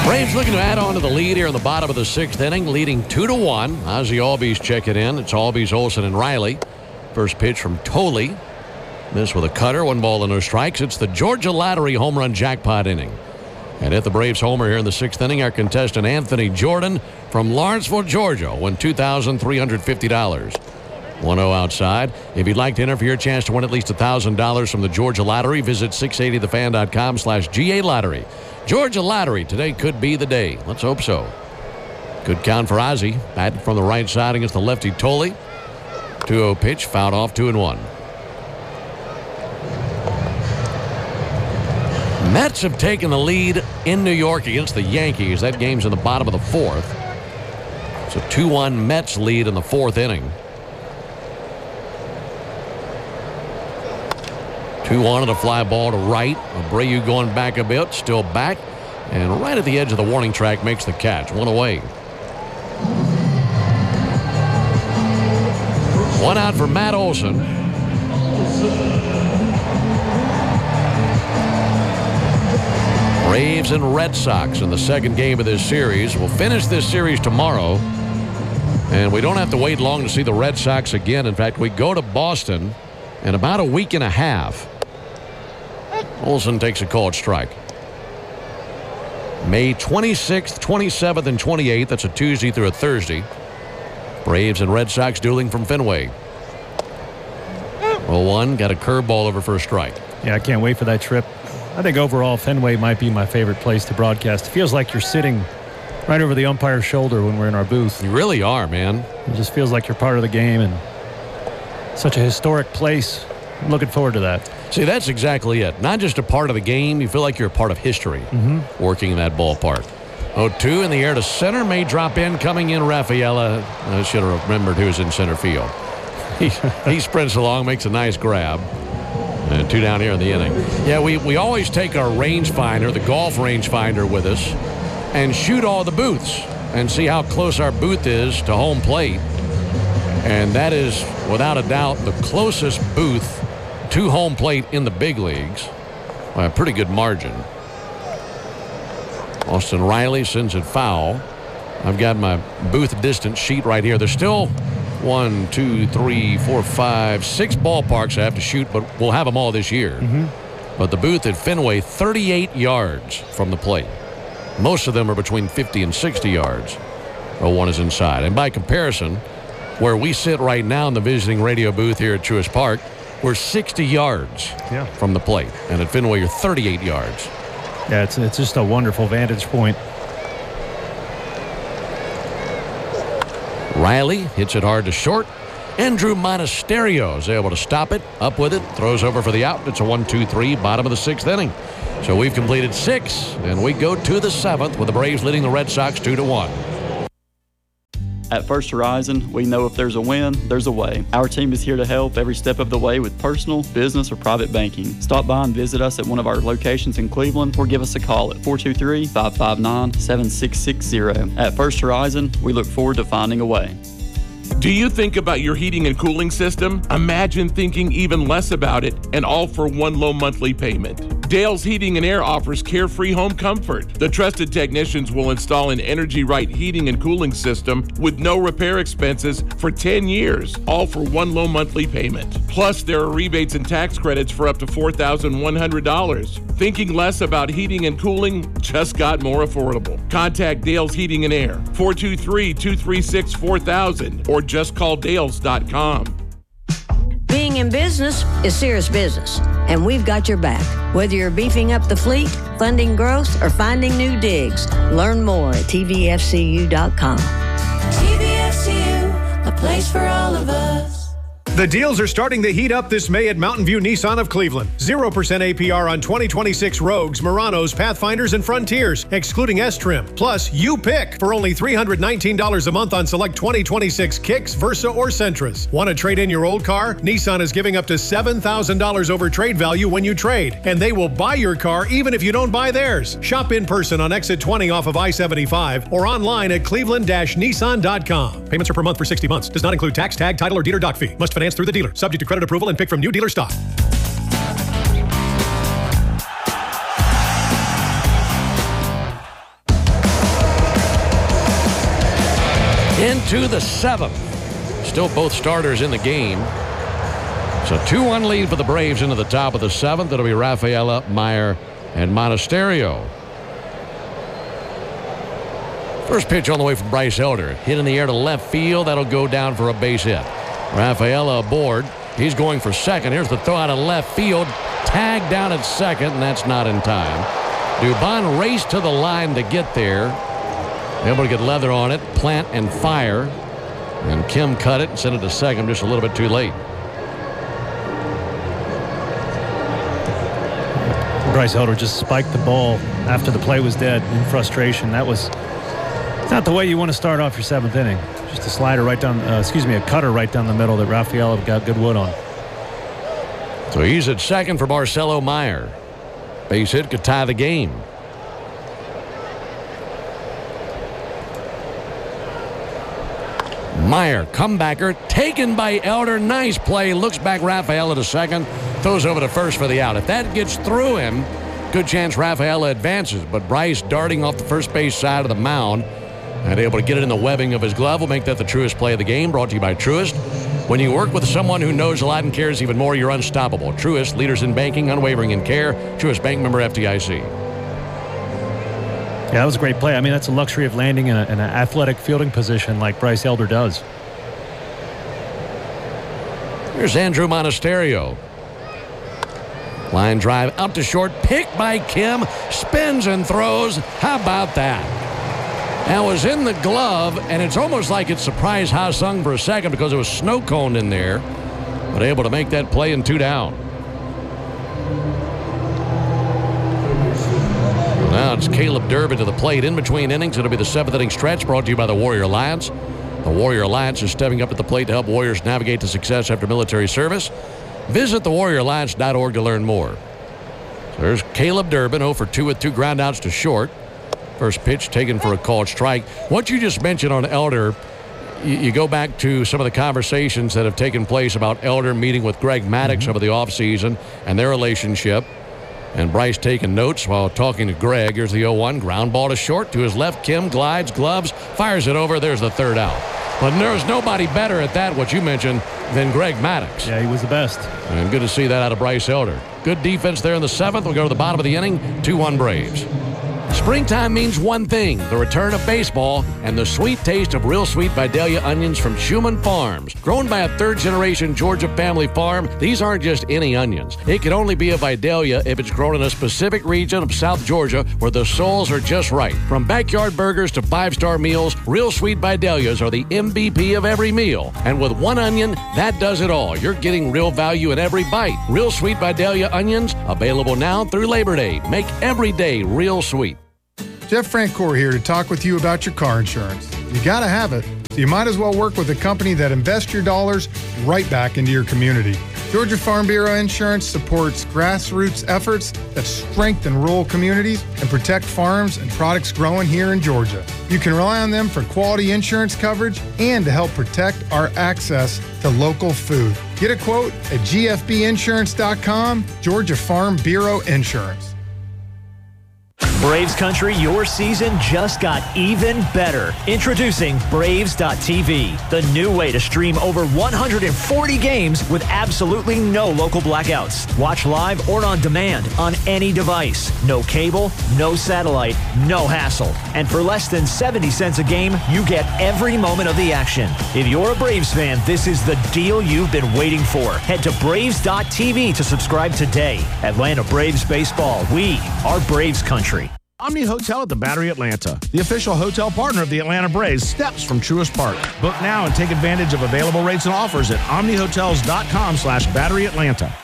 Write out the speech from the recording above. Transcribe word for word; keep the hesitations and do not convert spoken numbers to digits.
Braves looking to add on to the lead here in the bottom of the sixth inning, leading two to one. Ozzie Albies checking in. It's Albies, Olsen, and Riley. First pitch from Tolley. This with a cutter, one ball and no strikes. It's the Georgia Lottery home run jackpot inning. And at the Braves homer here in the sixth inning, our contestant Anthony Jordan from Lawrenceville, Georgia, won two thousand three hundred fifty dollars. one oh outside. If you'd like to enter for your chance to win at least one thousand dollars from the Georgia Lottery, visit six eighty the fan dot com slash G A Lottery. Georgia Lottery, today could be the day. Let's hope so. Good count for Ozzie. Batting from the right side against the lefty Tolley. two oh pitch, fouled off, two and one. Mets have taken the lead in New York against the Yankees. That game's in the bottom of the fourth. It's a two one Mets lead in the fourth inning. two one and a fly ball to right. Abreu going back a bit, still back, and right at the edge of the warning track makes the catch. One away. One out for Matt Olson. Braves and Red Sox in the second game of this series. We'll finish this series tomorrow, and we don't have to wait long to see the Red Sox again. In fact, we go to Boston in about a week and a half. Olson takes a called strike. May twenty-sixth, twenty-seventh, and twenty-eighth. That's a Tuesday through a Thursday. Braves and Red Sox dueling from Fenway. oh one, got a curveball over for a strike. Yeah, I can't wait for that trip. I think overall Fenway might be my favorite place to broadcast. It feels like you're sitting right over the umpire's shoulder when we're in our booth. You really are, man. It just feels like you're part of the game, and such a historic place. I'm looking forward to that. See, that's exactly it. Not just a part of the game. You feel like you're a part of history mm-hmm. working in that ballpark. oh two in the air to center. May drop in. Coming in, Rafaela. I should have remembered who was in center field. He, he sprints along, makes a nice grab. And two down here in the inning. Yeah, we, we always take our rangefinder, the golf rangefinder, with us and shoot all the booths and see how close our booth is to home plate. And that is, without a doubt, the closest booth to home plate in the big leagues by a pretty good margin. Austin Riley sends it foul. I've got my booth distance sheet right here. There's still one, two, three, four, five, six ballparks I have to shoot, but we'll have them all this year. Mm-hmm. But the booth at Fenway, thirty-eight yards from the plate. Most of them are between fifty and sixty yards. oh one is inside. And by comparison, where we sit right now in the visiting radio booth here at Truist Park, we're sixty yards yeah. from the plate. And at Fenway, you're thirty-eight yards. Yeah, it's, it's just a wonderful vantage point. Riley hits it hard to short. Andrew Monasterio is able to stop it. Up with it. Throws over for the out. It's a one two three, bottom of the sixth inning. So we've completed six, and we go to the seventh with the Braves leading the Red Sox two to one. At First Horizon, we know if there's a win, there's a way. Our team is here to help every step of the way with personal, business, or private banking. Stop by and visit us at one of our locations in Cleveland or give us a call at four two three, five five nine, seven six six zero. At First Horizon, we look forward to finding a way. Do you think about your heating and cooling system? Imagine thinking even less about it and all for one low monthly payment. Dale's Heating and Air offers carefree home comfort. The trusted technicians will install an Energy Right heating and cooling system with no repair expenses for ten years, all for one low monthly payment. Plus, there are rebates and tax credits for up to four thousand one hundred dollars. Thinking less about heating and cooling just got more affordable. Contact Dale's Heating and Air, four two three, two three six, four thousand, or just call dales dot com. Being in business is serious business, and we've got your back. Whether you're beefing up the fleet, funding growth, or finding new digs, learn more at T V F C U dot com. T V F C U, a place for all of us. The deals are starting to heat up this May at Mountain View Nissan of Cleveland. zero percent A P R on twenty twenty-six Rogues, Muranos, Pathfinders, and Frontiers, excluding S-Trim. Plus, you pick for only three hundred nineteen dollars a month on select twenty twenty-six Kicks, Versa, or Sentras. Want to trade in your old car? Nissan is giving up to seven thousand dollars over trade value when you trade, and they will buy your car even if you don't buy theirs. Shop in person on exit twenty off of I seventy-five or online at cleveland dash nissan dot com. Payments are per month for sixty months. Does not include tax, tag, title, or dealer doc fee. Must finance through the dealer. Subject to credit approval and pick from new dealer stock. into the seventh. Still both starters in the game. So two one lead for the Braves into the top of the seventh. It'll be Rafaela, Meyer, and Monasterio. First pitch on the way from Bryce Elder. Hit in the air to left field. That'll go down for a base hit. Rafaela aboard. He's going for second. Here's the throw out of left field. Tag down at second, and that's not in time. Dubon raced to the line to get there. Able to get leather on it, plant and fire. And Kim cut it and sent it to second just a little bit too late. Bryce Elder just spiked the ball after the play was dead in frustration. That was not the way you want to start off your seventh inning. Just a slider right down, uh, excuse me, a cutter right down the middle that Rafaela got good wood on. So he's at second for Marcelo Meyer. Base hit could tie the game. Meyer, comebacker, taken by Elder. Nice play. Looks back Rafaela to second. Throws over to first for the out. If that gets through him, good chance Rafaela advances. But Bryce darting off the first base side of the mound and able to get it in the webbing of his glove will make that the Truist play of the game. Brought to you by Truist. When you work with someone who knows a lot and cares even more, you're unstoppable. Truist, leaders in banking, unwavering in care. Truist Bank, member F D I C. Yeah, that was a great play. I mean, that's a luxury of landing in, a, in an athletic fielding position like Bryce Elder does. Here's Andrew Monasterio. Line drive out to short. Picked by Kim. Spins and throws. How about that? That was in the glove, and it's almost like it surprised Ha-Sung for a second because it was snow coned in there. But able to make that play in two down. Now it's Caleb Durbin to the plate. In between innings, it'll be the seventh inning stretch brought to you by the Warrior Alliance. The Warrior Alliance is stepping up at the plate to help Warriors navigate to success after military service. Visit the warrior alliance dot org to learn more. So there's Caleb Durbin, oh for two with two groundouts to short. First pitch taken for a called strike. What you just mentioned on Elder, you, you go back to some of the conversations that have taken place about Elder meeting with Greg Maddux mm-hmm. over the offseason and their relationship. And Bryce taking notes while talking to Greg. Here's the oh one. Ground ball to short. To his left, Kim glides, gloves, fires it over. There's the third out. But there's nobody better at that, what you mentioned, than Greg Maddux. Yeah, he was the best. And good to see that out of Bryce Elder. Good defense there in the seventh. We'll go to the bottom of the inning. two one Braves. Springtime means one thing, the return of baseball and the sweet taste of Real Sweet Vidalia onions from Schumann Farms. Grown by a third-generation Georgia family farm, these aren't just any onions. It can only be a Vidalia if it's grown in a specific region of South Georgia where the soils are just right. From backyard burgers to five-star meals, Real Sweet Vidalias are the M V P of every meal. And with one onion, that does it all. You're getting real value in every bite. Real Sweet Vidalia onions, available now through Labor Day. Make every day real sweet. Jeff Francoeur here to talk with you about your car insurance. You gotta have it, so you might as well work with a company that invests your dollars right back into your community. Georgia Farm Bureau Insurance supports grassroots efforts that strengthen rural communities and protect farms and products growing here in Georgia. You can rely on them for quality insurance coverage and to help protect our access to local food. Get a quote at G F B insurance dot com, Georgia Farm Bureau Insurance. Braves Country, your season just got even better. Introducing Braves dot T V, the new way to stream over one hundred forty games with absolutely no local blackouts. Watch live or on demand on any device. No cable, no satellite, no hassle. And for less than seventy cents a game, you get every moment of the action. If you're a Braves fan, this is the deal you've been waiting for. Head to Braves dot T V to subscribe today. Atlanta Braves Baseball, we are Braves Country. Omni Hotel at the Battery Atlanta, the official hotel partner of the Atlanta Braves, steps from Truist Park. Book now and take advantage of available rates and offers at omni hotels dot com slash battery atlanta.